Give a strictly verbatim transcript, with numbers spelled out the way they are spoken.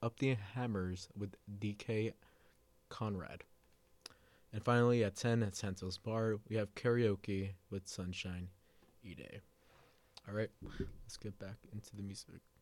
Up the Hammers with D K Conrad. And finally, at ten at Santos Bar, we have Karaoke with Sunshine E-Day. All right, let's get back into the music.